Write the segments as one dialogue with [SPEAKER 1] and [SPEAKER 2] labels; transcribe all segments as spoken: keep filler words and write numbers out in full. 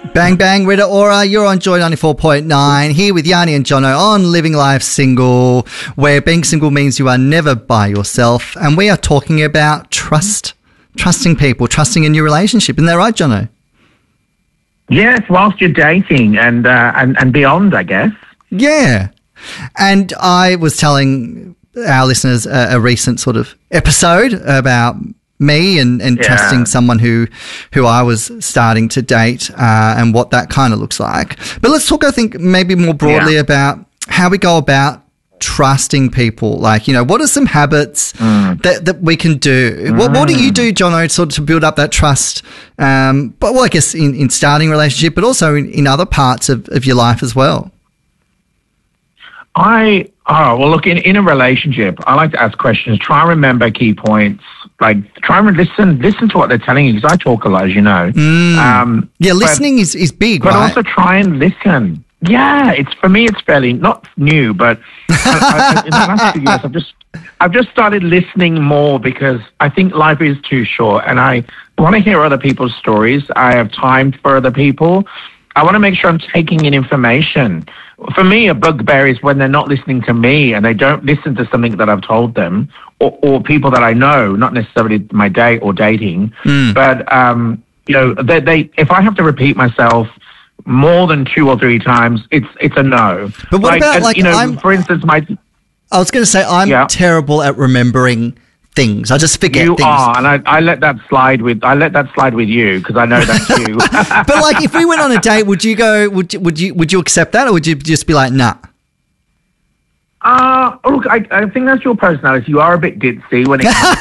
[SPEAKER 1] Bang, bang, Rita Ora, you're on Joy ninety-four point nine, here with Yanni and Jono on Living Life Single, where being single means you are never by yourself, and we are talking about trust, trusting people, trusting in your relationship. Isn't that right, Jono?
[SPEAKER 2] Yes, whilst you're dating and, uh, and, and beyond, I guess.
[SPEAKER 1] Yeah. And I was telling our listeners a, a recent sort of episode about me and, and
[SPEAKER 2] yeah.
[SPEAKER 1] trusting someone who who I was starting to date uh, and what that kind of looks like. But let's talk, I think, maybe more broadly yeah. about how we go about trusting people. Like, you know, what are some habits mm. that, that we can do? Mm. What, what do you do, Jono, sort of to build up that trust? Um, but well, I guess in, in starting a relationship, but also in, in other parts of, of your life as well.
[SPEAKER 2] I, oh, well, look, in, in a relationship, I like to ask questions, try and remember key points, like try and listen, listen to what they're telling you, because I talk a lot, as you know.
[SPEAKER 1] Mm.
[SPEAKER 2] Um,
[SPEAKER 1] yeah, listening
[SPEAKER 2] but,
[SPEAKER 1] is, is big,
[SPEAKER 2] but
[SPEAKER 1] right?
[SPEAKER 2] also try and listen. Yeah, it's, for me, it's fairly, not new, but I, I, in the last few years, I've just, I've just started listening more because I think life is too short and I want to hear other people's stories. I have time for other people. I want to make sure I'm taking in information. For me, a bugbear is when they're not listening to me and they don't listen to something that I've told them, or, or people that I know, not necessarily my date or dating, mm. but um, you know, they, they. If I have to repeat myself more than two or three times, it's it's a no.
[SPEAKER 1] But what
[SPEAKER 2] like,
[SPEAKER 1] about
[SPEAKER 2] and,
[SPEAKER 1] like,
[SPEAKER 2] you know,
[SPEAKER 1] I'm,
[SPEAKER 2] for instance, my.
[SPEAKER 1] I was going to say I'm
[SPEAKER 2] yeah.
[SPEAKER 1] terrible at remembering things. I just forget
[SPEAKER 2] you
[SPEAKER 1] things.
[SPEAKER 2] You are, and I, I let that slide with I let that slide with you because I know that's you.
[SPEAKER 1] But like, if we went on a date, would you go? Would you, would you would you accept that, or would you just be like, nah?
[SPEAKER 2] Uh, look, I, I think that's your personality. You are a bit ditzy when it comes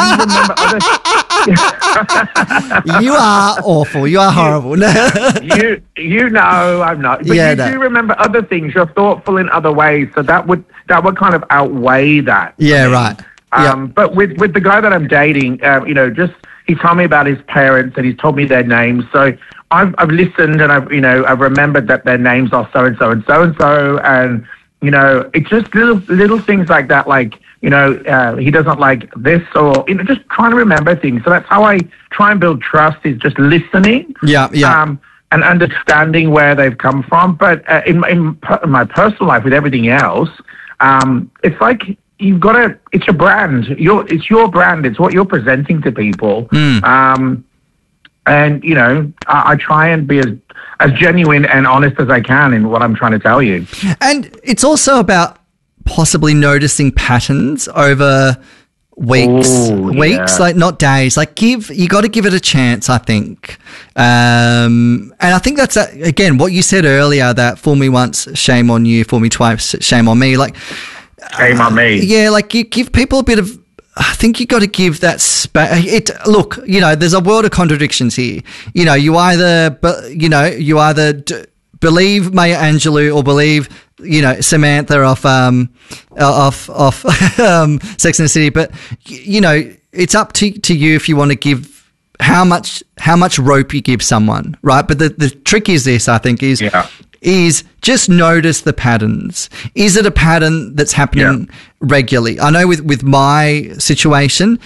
[SPEAKER 2] to that. You remember other.
[SPEAKER 1] You are awful. You are horrible.
[SPEAKER 2] you you know I'm not. But
[SPEAKER 1] yeah,
[SPEAKER 2] you
[SPEAKER 1] no.
[SPEAKER 2] do remember other things. You're thoughtful in other ways, so that would that would kind of outweigh that.
[SPEAKER 1] Yeah, right.
[SPEAKER 2] Um,
[SPEAKER 1] yep.
[SPEAKER 2] But with, with the guy that I'm dating, uh, you know, just he told me about his parents and he's told me their names. So I've I've listened and I've you know I've remembered that their names are so and so and so and so, and you know it's just little little things like that. Like you know uh, he doesn't like this, or you know just trying to remember things. So that's how I try and build trust, is just listening.
[SPEAKER 1] Yeah, yeah.
[SPEAKER 2] Um, and understanding where they've come from. But uh, in, in in my personal life with everything else, um, it's like. You've got to, it's your brand. Your, it's your brand. It's what you're presenting to people.
[SPEAKER 1] Mm.
[SPEAKER 2] Um, and, you know, I, I try and be as, as genuine and honest as I can in what I'm trying to tell you.
[SPEAKER 1] And it's also about possibly noticing patterns over weeks,
[SPEAKER 2] Ooh,
[SPEAKER 1] weeks,
[SPEAKER 2] yeah.
[SPEAKER 1] like not days. Like give, you got to give it a chance, I think. Um, and I think that's, uh, again, what you said earlier, that fool me once, shame on you, fool me twice, shame on me. Like,
[SPEAKER 2] Shame on me.
[SPEAKER 1] Uh, yeah, like you give people a bit of. I think you got to give that space. It look, you know, there's a world of contradictions here. You know, you either, you know, you either d- believe Maya Angelou or believe, you know, Samantha off, um, off, off, um, Sex and the City. But you know, it's up to to you if you want to give how much how much rope you give someone, right? But the the trick is this, I think, is.
[SPEAKER 2] Yeah.
[SPEAKER 1] is just notice the patterns. Is it a pattern that's happening yeah. regularly? I know with, with my situation,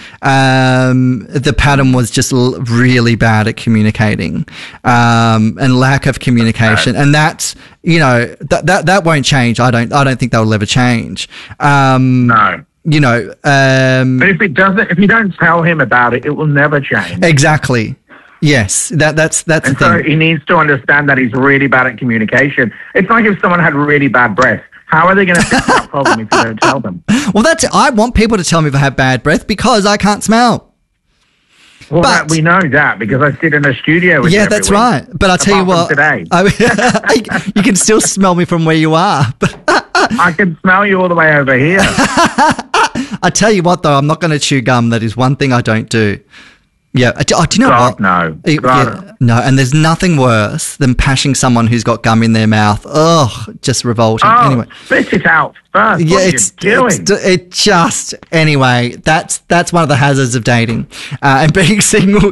[SPEAKER 1] um, the pattern was just l- really bad at communicating, um, and lack of communication. And that's, you know, that, that, that won't change. I don't, I don't think that will ever change. Um,
[SPEAKER 2] no.
[SPEAKER 1] You know, um,
[SPEAKER 2] but if it doesn't, if you don't tell him about it, it will never change.
[SPEAKER 1] Exactly. Yes, that that's that's
[SPEAKER 2] and
[SPEAKER 1] the thing.
[SPEAKER 2] So he needs to understand that he's really bad at communication. It's like if someone had really bad breath. How are they going to fix that problem if you don't tell them?
[SPEAKER 1] Well, that's I want people to tell me if I have bad breath because I can't smell.
[SPEAKER 2] Well,
[SPEAKER 1] but,
[SPEAKER 2] that, we know that because I sit in a studio with
[SPEAKER 1] yeah,
[SPEAKER 2] you every
[SPEAKER 1] that's
[SPEAKER 2] week,
[SPEAKER 1] right. But I'll tell you what,
[SPEAKER 2] today.
[SPEAKER 1] I, you can still smell me from where you are.
[SPEAKER 2] I can smell you all the way over here.
[SPEAKER 1] I tell you what, though, I'm not going to chew gum. That is one thing I don't do. Yeah. Oh, do you know
[SPEAKER 2] God,
[SPEAKER 1] what?
[SPEAKER 2] no.
[SPEAKER 1] It,
[SPEAKER 2] God.
[SPEAKER 1] Yeah, no, and there's nothing worse than pashing someone who's got gum in their mouth. Ugh, just revolting.
[SPEAKER 2] Oh,
[SPEAKER 1] anyway,
[SPEAKER 2] spit it out first.
[SPEAKER 1] Yeah,
[SPEAKER 2] what
[SPEAKER 1] it's,
[SPEAKER 2] are you doing?
[SPEAKER 1] it's it just anyway. That's that's one of the hazards of dating uh, and being single.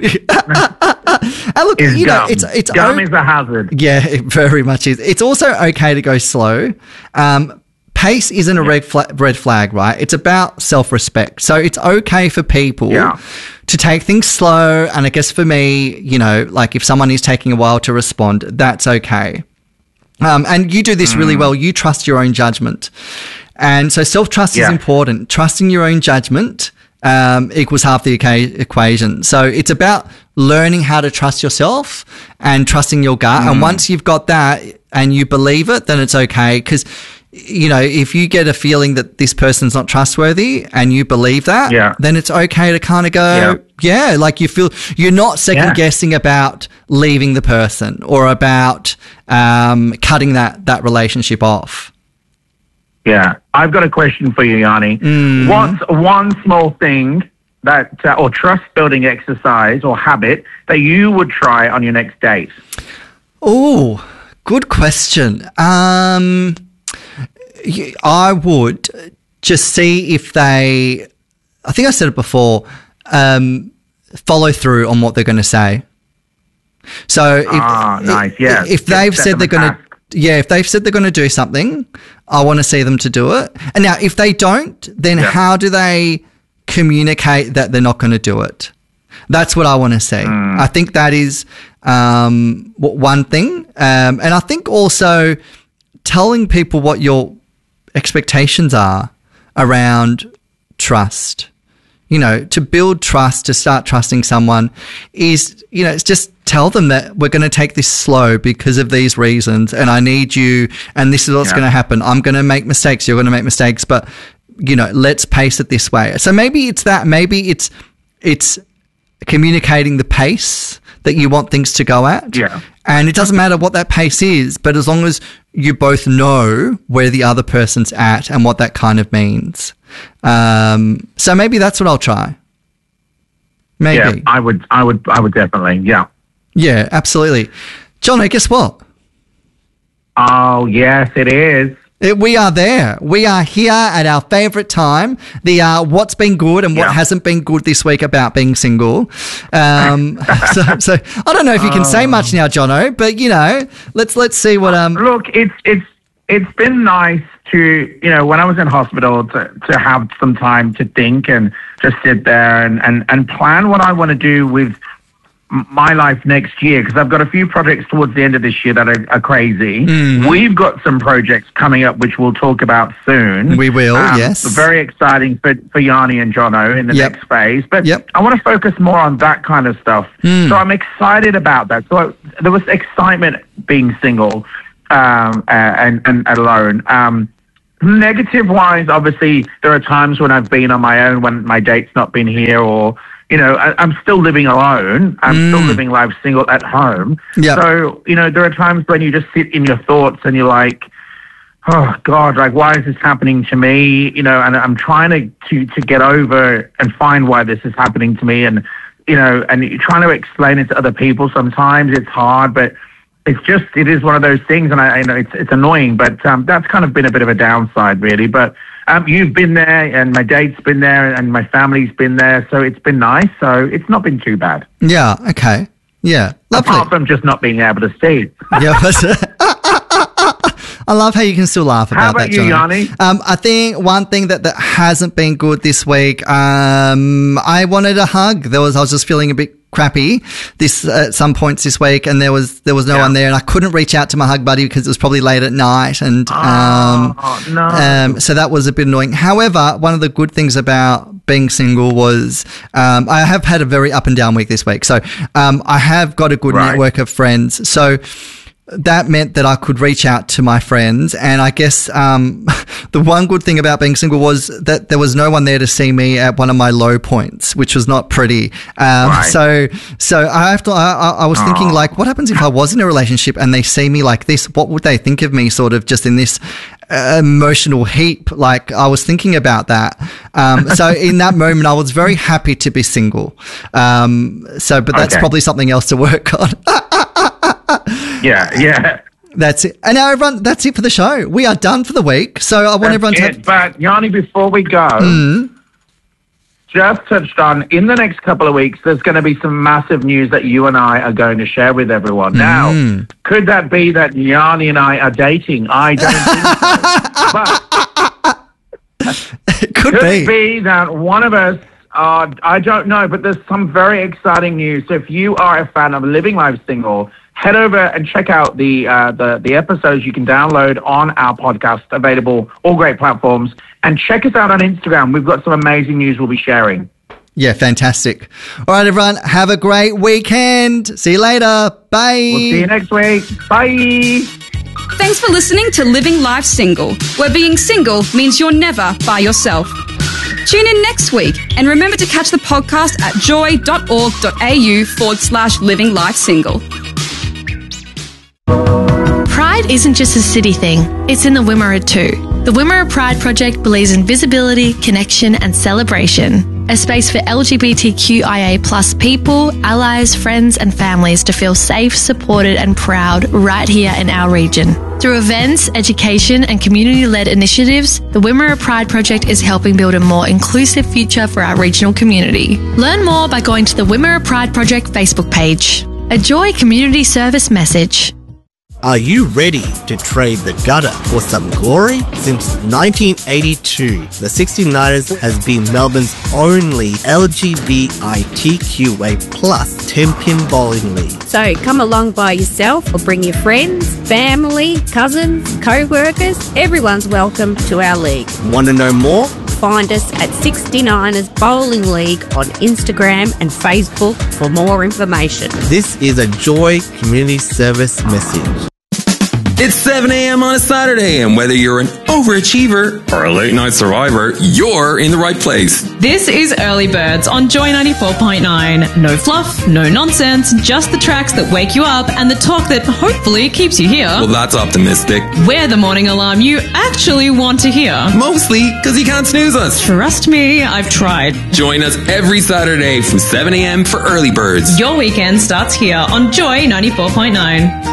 [SPEAKER 1] And look,
[SPEAKER 2] is
[SPEAKER 1] you
[SPEAKER 2] gum.
[SPEAKER 1] know, it's it's
[SPEAKER 2] gum
[SPEAKER 1] o-
[SPEAKER 2] is a hazard.
[SPEAKER 1] Yeah, it very much is. It's also okay to go slow. Um, pace isn't a red, fla- red flag, right? It's about self-respect. So it's okay for people
[SPEAKER 2] Yeah.
[SPEAKER 1] to take things slow. And I guess for me, you know, like if someone is taking a while to respond, that's okay. Um, and you do this really well. You trust your own judgment. And so self-trust
[SPEAKER 2] Yeah.
[SPEAKER 1] is important. Trusting your own judgment um, equals half the equa- equation. So it's about learning how to trust yourself and trusting your gut. And once you've got that and you believe it, then it's okay. Because, you know, if you get a feeling that this person's not trustworthy and you believe that,
[SPEAKER 2] Yeah.
[SPEAKER 1] then it's okay to kind of go, yeah. yeah, like you feel you're not second
[SPEAKER 2] Yeah.
[SPEAKER 1] guessing about leaving the person or about um, cutting that, that relationship off.
[SPEAKER 2] Yeah, I've got a question for you, Yanni.
[SPEAKER 1] Mm.
[SPEAKER 2] What's one small thing that, uh, or trust building exercise or habit that you would try on your next date?
[SPEAKER 1] Oh, good question. Um, y- I would just see if they, I think I said it before, um, follow through on what they're going to say. So if,
[SPEAKER 2] Ah, nice, yeah.
[SPEAKER 1] if
[SPEAKER 2] Just
[SPEAKER 1] they've
[SPEAKER 2] set
[SPEAKER 1] said
[SPEAKER 2] them
[SPEAKER 1] they're
[SPEAKER 2] a
[SPEAKER 1] going to,
[SPEAKER 2] task.
[SPEAKER 1] yeah, if they've said they're going to do something, I want to see them to do it. And now if they don't, then
[SPEAKER 2] Yeah.
[SPEAKER 1] how do they communicate that they're not going to do it? That's what I want to see.
[SPEAKER 2] Hmm.
[SPEAKER 1] I think that is um, w- one thing. Um, and I think also telling people what your expectations are around trust. You know, to build trust, to start trusting someone is, you know, it's just tell them that we're going to take this slow because of these reasons and I need you and this is what's
[SPEAKER 2] Yeah.
[SPEAKER 1] going to happen. I'm going to make mistakes. You're going to make mistakes, but, you know, let's pace it this way. So maybe it's that. Maybe it's, it's communicating the pace that you want things to go at.
[SPEAKER 2] Yeah.
[SPEAKER 1] And it doesn't matter what that pace is, but as long as you both know where the other person's at and what that kind of means. Um, so maybe that's what I'll try. Maybe.
[SPEAKER 2] Yeah,
[SPEAKER 1] Yeah,
[SPEAKER 2] I would, I would, I would definitely, yeah.
[SPEAKER 1] absolutely. Jono, guess what?
[SPEAKER 2] Oh, yes, it is.
[SPEAKER 1] It, we are there. We are here at our favourite time. The uh, what's been good and what
[SPEAKER 2] Yeah.
[SPEAKER 1] hasn't been good this week about being single. Um, so, so I don't know if you can say much now, Jono, but you know, let's let's see what um.
[SPEAKER 2] Look, it's it's it's been nice to, you know, when I was in hospital to, to have some time to think and just sit there and, and, and plan what I want to do with m- my life next year, because I've got a few projects towards the end of this year that are, are crazy.
[SPEAKER 1] Mm-hmm.
[SPEAKER 2] We've got some projects coming up which we'll talk about soon.
[SPEAKER 1] We will, yes.
[SPEAKER 2] Very exciting for, for Yanni and Jono in the
[SPEAKER 1] Yep.
[SPEAKER 2] next phase. But
[SPEAKER 1] Yep.
[SPEAKER 2] I want to focus more on that kind of stuff.
[SPEAKER 1] Mm.
[SPEAKER 2] So I'm excited about that. So I, there was excitement being single um, uh, and, and alone. Um, negative wise, obviously, there are times when I've been on my own, when my date's not been here, or, you know, I, I'm still living alone. I'm
[SPEAKER 1] Mm.
[SPEAKER 2] still living life single at home.
[SPEAKER 1] Yep.
[SPEAKER 2] So, you know, there are times when you just sit in your thoughts and you're like, oh God, like, why is this happening to me? You know, and I'm trying to, to, to get over and find why this is happening to me. And, you know, and you're trying to explain it to other people. Sometimes it's hard, but it's just, it is one of those things. And I, I know it's, it's annoying, but um, that's kind of been a bit of a downside, really. But um, you've been there and my date's been there and my family's been there. So it's been nice. So it's not been too bad.
[SPEAKER 1] Yeah. Okay. Yeah. Lovely.
[SPEAKER 2] Apart from just not being able to see.
[SPEAKER 1] Yeah. But I love how you can still laugh about
[SPEAKER 2] How about
[SPEAKER 1] that,
[SPEAKER 2] you,
[SPEAKER 1] Jono.
[SPEAKER 2] Yanni?
[SPEAKER 1] Um, I think one thing that, that hasn't been good this week, um, I wanted a hug. There was, I was just feeling a bit crappy this uh, at some points this week, and there was there was no
[SPEAKER 2] Yeah.
[SPEAKER 1] one there, and I couldn't reach out to my hug buddy because it was probably late at night, and um,
[SPEAKER 2] Oh, no.
[SPEAKER 1] um, so that was a bit annoying. However, one of the good things about being single was um, I have had a very up and down week this week, so um, I have got a good
[SPEAKER 2] Right.
[SPEAKER 1] network of friends. So that meant that I could reach out to my friends. And I guess um, the one good thing about being single was that there was no one there to see me at one of my low points, which was not pretty. Um,
[SPEAKER 2] Right.
[SPEAKER 1] So so I have to. I, I I was thinking,
[SPEAKER 2] Aw.
[SPEAKER 1] like, what happens if I was in a relationship and they see me like this? What would they think of me, sort of just in this uh, emotional heap? Like, I was thinking about that. Um, so in that moment, I was very happy to be single. Um, so, but that's
[SPEAKER 2] Okay.
[SPEAKER 1] probably something else to work on.
[SPEAKER 2] Yeah, yeah.
[SPEAKER 1] That's it. And now, everyone, that's it for the show. We are done for the week. So I want
[SPEAKER 2] That's
[SPEAKER 1] everyone to
[SPEAKER 2] it.
[SPEAKER 1] have,
[SPEAKER 2] But Yanni, before we go,
[SPEAKER 1] Mm-hmm.
[SPEAKER 2] just touched on, in the next couple of weeks, there's going to be some massive news that you and I are going to share with everyone. Now,
[SPEAKER 1] Mm.
[SPEAKER 2] could that be that Yanni and I are dating? I don't think so. But
[SPEAKER 1] It could,
[SPEAKER 2] Could
[SPEAKER 1] be.
[SPEAKER 2] it be that one of us, uh, I don't know, but there's some very exciting news. So if you are a fan of Living Life Single, head over and check out the, uh, the, the episodes you can download on our podcast, available all great platforms. And check us out on Instagram. We've got some amazing news we'll be sharing.
[SPEAKER 1] Yeah, fantastic. All right, everyone, have a great weekend. See you later. Bye.
[SPEAKER 2] We'll see you next week. Bye.
[SPEAKER 3] Thanks for listening to Living Life Single, where being single means you're never by yourself. Tune in next week and remember to catch the podcast at joy.org.au forward slash living life single.
[SPEAKER 4] Pride isn't just a city thing, it's in the Wimmera too. The Wimmera Pride Project believes in visibility, connection and celebration. A space for L G B T Q I A plus people, allies, friends and families to feel safe, supported and proud right here in our region. Through events, education and community-led initiatives, the Wimmera Pride Project is helping build a more inclusive future for our regional community. Learn more by going to the Wimmera Pride Project Facebook page. A Joy Community Service message.
[SPEAKER 5] Are you ready to trade the gutter for some glory? Since nineteen eighty-two, the sixty-niners has been Melbourne's only L G B T Q A plus ten-pin bowling league.
[SPEAKER 6] So come along by yourself or bring your friends, family, cousins, co-workers. Everyone's welcome to our league.
[SPEAKER 5] Want to know more?
[SPEAKER 6] Find us at sixty-niners Bowling League on Instagram and Facebook for more information.
[SPEAKER 5] This is a Joy Community Service message.
[SPEAKER 7] It's seven a.m. on a Saturday, and whether you're an overachiever or a late-night survivor, you're in the right place.
[SPEAKER 8] This is Early Birds on Joy ninety-four point nine. No fluff, no nonsense, just the tracks that wake you up and the talk that hopefully keeps you here.
[SPEAKER 7] Well, that's optimistic.
[SPEAKER 8] We're the morning alarm you actually want to hear.
[SPEAKER 7] Mostly because you can't snooze us.
[SPEAKER 8] Trust me, I've tried.
[SPEAKER 7] Join us every Saturday from seven a.m. for Early Birds.
[SPEAKER 8] Your weekend starts here on Joy ninety-four point nine.